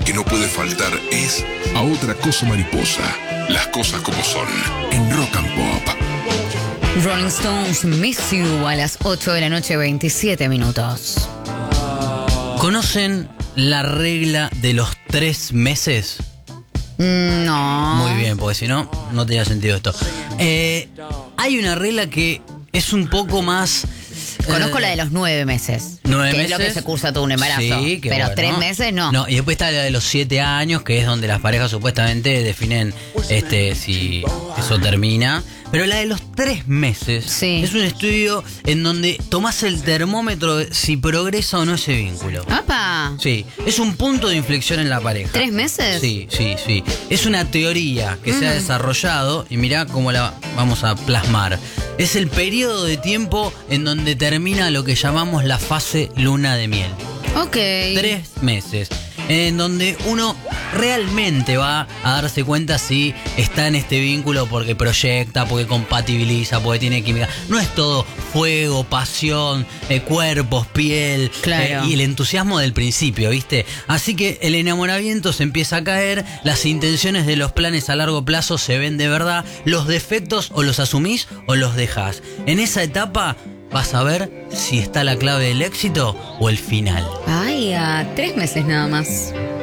que no puede faltar es A Otra Cosa Mariposa. Las cosas como son, en Rock and Pop. Rolling Stones, Miss You, a las 8 de la noche, 27 minutos. ¿Conocen la regla de los 3 meses? No. Muy bien, porque si no, no tenía sentido esto. Hay una regla que es un poco más... Conozco la de los 9 meses. 9 que meses. es lo que se cursa todo un embarazo. Sí, que pero bueno. 3 meses no. No, y después está la de los 7 años, que es donde las parejas supuestamente definen si eso termina. Pero la de los 3 meses Sí. es un estudio en donde tomás el termómetro de si progresa o no ese vínculo. ¡Apa! Sí, es un punto de inflexión en la pareja. 3 meses? Sí. Es una teoría que se ha desarrollado y mirá cómo la vamos a plasmar. Es el periodo de tiempo en donde termina lo que llamamos la fase luna de miel. Ok. 3 meses. En donde uno realmente va a darse cuenta si está en este vínculo porque proyecta, porque compatibiliza, porque tiene química. No es todo fuego, pasión, cuerpos, piel, Claro. y el entusiasmo del principio, ¿viste? Así que el enamoramiento se empieza a caer, las intenciones de los planes a largo plazo se ven de verdad, los defectos o los asumís o los dejás. En esa etapa vas a ver si está la clave del éxito o el final. Ay, a 3 meses nada más.